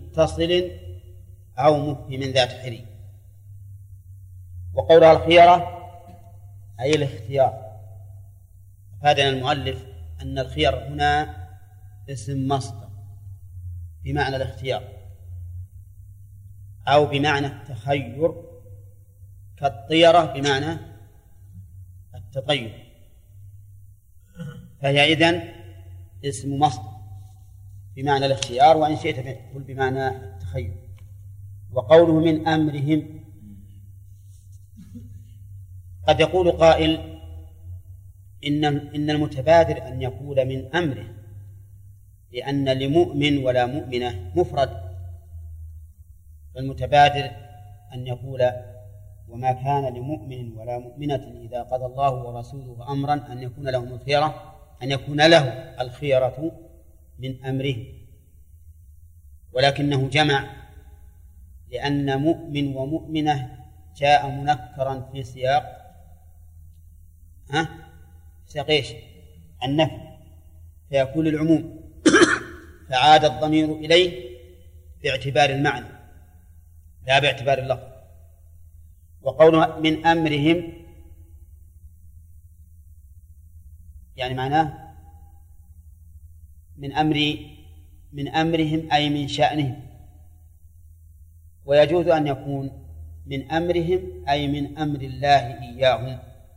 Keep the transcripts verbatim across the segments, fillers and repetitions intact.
متصل أو مفهم ذات حري. وقولها الخيرة أي الاختيار. أفادنا المؤلف أن الخير هنا اسم مصدر بمعنى الاختيار أو بمعنى التخير، كالطيرة بمعنى التطير، فهي إذن اسم مصدر بمعنى الاختيار، وإن شئت تقول بمعنى التخير. وقوله من أمرهم، قد يقول قائل إن إن المتبادر أن يقول من أمره، لأن لمؤمن ولا مؤمنة مفرد، فالمتبادر أن يقول وما كان لمؤمن ولا مؤمنة إذا قضى الله ورسوله أمرا أن يكون لهم الخيرة أن يكون له الخيرة من أمره، ولكنه جمع لأن مؤمن ومؤمنة جاء منكرا في سياق ها سياق ايش؟ النفي، فيكون العموم فعاد الضمير إليه باعتبار المعنى لا باعتبار اللفظ. وقوله من أمرهم يعني معناه من أمر من أمرهم أي من شأنهم، ويجوز أن يكون من أمرهم أي من أمر الله إياهم،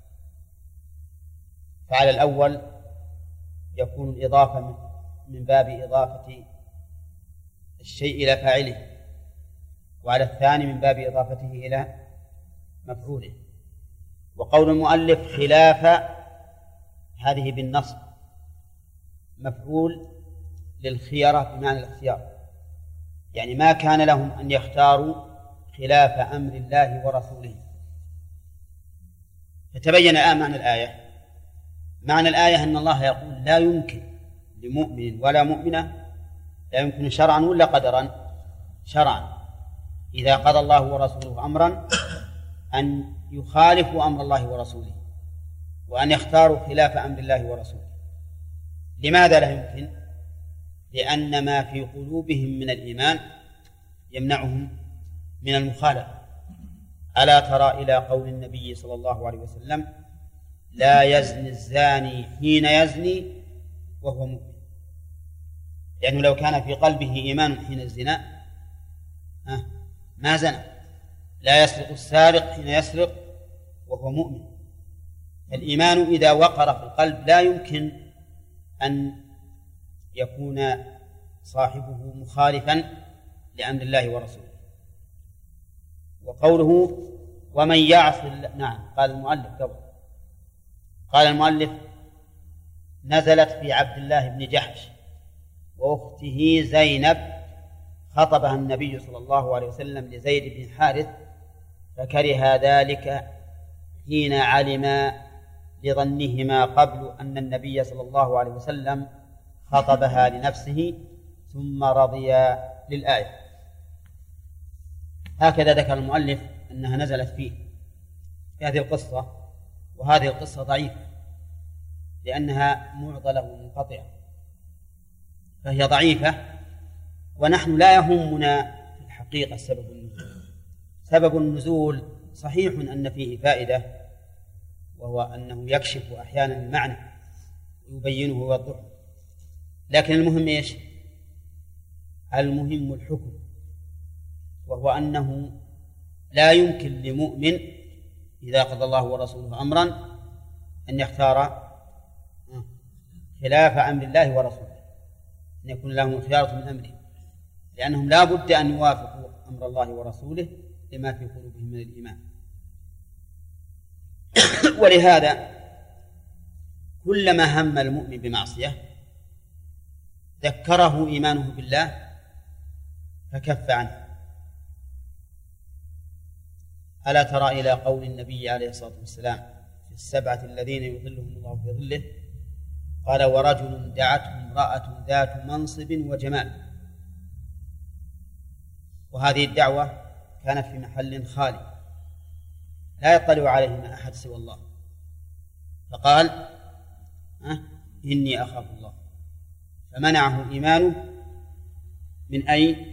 فعلى الأول يكون الإضافة من باب إضافة الشيء إلى فاعله، وعلى الثاني من باب إضافته إلى مفعوله. وقول المؤلف خلاف هذه بالنصب مفعول للخيرة بمعنى الاختيار، يعني ما كان لهم أن يختاروا خلاف أمر الله ورسوله. فتبين الآن معنى الآية. معنى الآية أن الله يقول لا يمكن لمؤمن ولا مؤمنة، لا يمكن شرعا ولا قدرا، شرعا إذا قضى الله ورسوله أمرا أن يخالفوا أمر الله ورسوله وأن يختاروا خلاف أمر الله ورسوله. لماذا لا يمكن؟ لأن ما في قلوبهم من الإيمان يمنعهم من المخالفة. ألا ترى إلى قول النبي صلى الله عليه وسلم لا يزني الزاني حين يزني وهو مؤمن، لأنه لو كان في قلبه إيمان حين الزنا ما زنى. لا يسرق السارق حين يسرق وهو مؤمن. الإيمان إذا وقر في القلب لا يمكن أن يكون صاحبه مخالفا لأمر الله ورسوله. وقوله ومن يعص نعم قال المؤلف قبل قال المؤلف نزلت في عبد الله بن جحش وأخته زينب، خطبها النبي صلى الله عليه وسلم لزيد بن حارث فكره ذلك حين علم لظنهما قبل أن النبي صلى الله عليه وسلم خطبها لنفسه ثم رضي للآية. هكذا ذكر المؤلف أنها نزلت فيه في هذه القصة، وهذه القصة ضعيفة لأنها معضلة ومنقطعة، فهي ضعيفة. ونحن لا يهمنا في الحقيقة سبب النزول. سبب النزول صحيح أن فيه فائدة، وهو أنه يكشف أحيانا المعنى ويبينه ويوضحه، لكن المهم إيش؟ المهم الحكم، وهو أنه لا يمكن لمؤمن إذا قضى الله ورسوله أمرا أن يختار خلاف أمر الله ورسوله، أن يكون لهم الخيارة من أمره، لأنهم لا بد أن يوافقوا أمر الله ورسوله لما في قلوبهم من الإيمان. ولهذا كلما هم المؤمن بمعصية ذكره إيمانه بالله فكف عنه. ألا ترى إلى قول النبي عليه الصلاة والسلام في السبعة الذين يظلهم الله في ظله قال ورجل دعته امرأة ذات منصب وجمال. وهذه الدعوة كانت في محل خالي لا يطلع عليهما أحد سوى الله، فقال أه إني أخاف الله، فمنعه إيمانه من أي